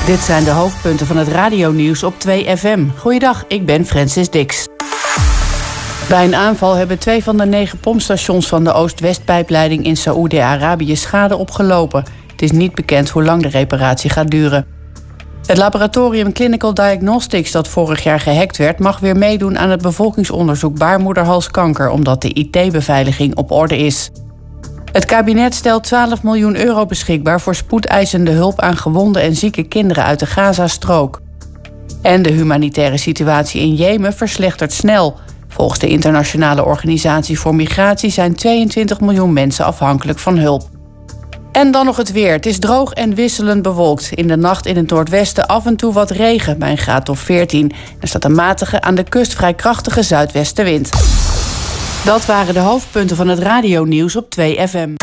Dit zijn de hoofdpunten van het radionieuws op 2FM. Goeiedag, ik ben Francis Dix. Bij een aanval hebben 2 van de 9 pompstations van de Oost-West-pijpleiding in Saoedi-Arabië schade opgelopen. Het is niet bekend hoe lang de reparatie gaat duren. Het laboratorium Clinical Diagnostics dat vorig jaar gehackt werd, mag weer meedoen aan het bevolkingsonderzoek baarmoederhalskanker, omdat de IT-beveiliging op orde is. Het kabinet stelt 12 miljoen euro beschikbaar voor spoedeisende hulp aan gewonde en zieke kinderen uit de Gazastrook. En de humanitaire situatie in Jemen verslechtert snel. Volgens de Internationale Organisatie voor Migratie zijn 22 miljoen mensen afhankelijk van hulp. En dan nog het weer. Het is droog en wisselend bewolkt. In de nacht in het noordwesten af en toe wat regen bij een graad of 14. Er staat een matige, aan de kust vrij krachtige zuidwestenwind. Dat waren de hoofdpunten van het radionieuws op 2FM.